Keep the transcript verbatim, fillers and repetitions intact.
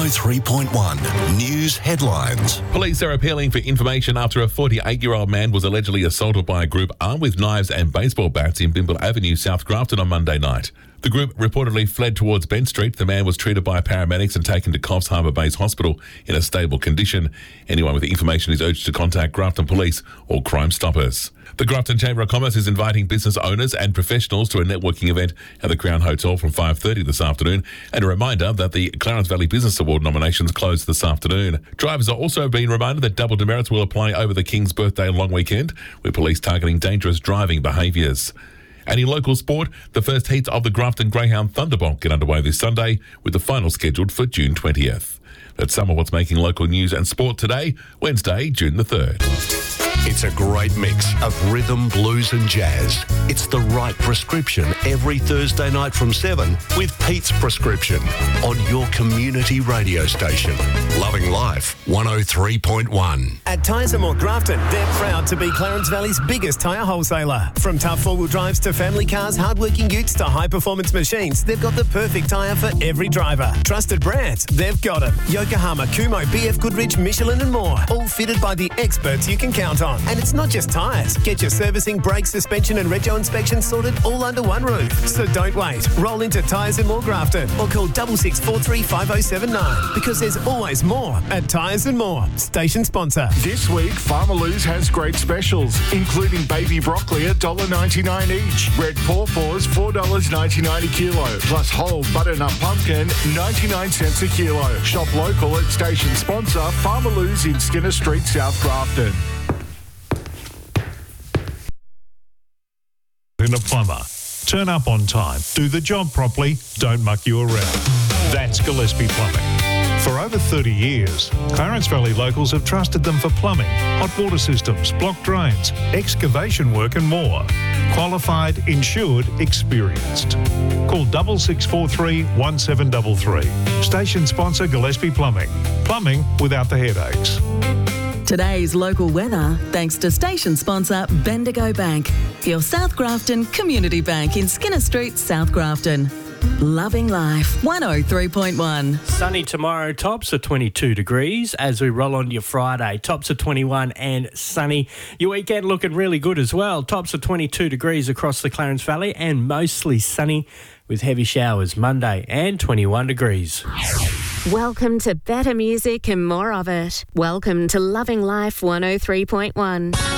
oh three point one News Headlines. Police are appealing for information after a forty-eight-year-old man was allegedly assaulted by a group armed with knives and baseball bats in Bimble Avenue, South Grafton on Monday night. The group reportedly fled towards Bent Street. The man was treated by paramedics and taken to Coffs Harbour Base Hospital in a stable condition. Anyone with information is urged to contact Grafton Police or Crime Stoppers. The Grafton Chamber of Commerce is inviting business owners and professionals to a networking event at the Crown Hotel from five thirty this afternoon. And a reminder that the Clarence Valley Business Award nominations close this afternoon. Drivers are also being reminded that double demerits will apply over the King's birthday long weekend, with police targeting dangerous driving behaviours. And in local sport, the first heats of the Grafton Greyhound Thunderbolt get underway this Sunday, with the final scheduled for June twentieth. That's some of what's making local news and sport today, Wednesday, June the third. It's a great mix of rhythm, blues and jazz. It's the right prescription every Thursday night from seven with Pete's Prescription on your community radio station. Loving Life one oh three point one. At Tyres and More Grafton, they're proud to be Clarence Valley's biggest tyre wholesaler. From tough four-wheel drives to family cars, hard-working utes to high-performance machines, they've got the perfect tyre for every driver. Trusted brands, they've got them. Yokohama, Kumho, B F Goodrich, Michelin and more. All fitted by the experts you can count on. And it's not just tyres. Get your servicing, brakes, suspension and rego inspection sorted all under one roof. So don't wait. Roll into Tyres and More Grafton or call six six four three five oh seven nine because there's always more at Tyres and More. Station sponsor. This week, Farmer Lou's has great specials, including baby broccoli at one dollar ninety-nine each. Red pawpaws, four dollars ninety-nine a kilo. Plus whole butternut pumpkin, ninety-nine cents a kilo. Shop local at station sponsor Farmer Lou's in Skinner Street, South Grafton. In a plumber. Turn up on time, do the job properly, don't muck you around. That's Gillespie Plumbing. For over thirty years, Clarence Valley locals have trusted them for plumbing, hot water systems, block drains, excavation work and more. Qualified, insured, experienced. Call six six four three one seven three three. Station sponsor Gillespie Plumbing. Plumbing without the headaches. Today's local weather, thanks to station sponsor Bendigo Bank, your South Grafton community bank in Skinner Street, South Grafton. Loving Life one oh three point one. Sunny tomorrow, tops are twenty-two degrees as we roll on to your Friday. Tops are twenty-one and sunny. Your weekend looking really good as well. Tops are twenty-two degrees across the Clarence Valley and mostly sunny with heavy showers Monday and twenty-one degrees. Welcome to better music and more of it. Welcome to Loving Life one oh three point one.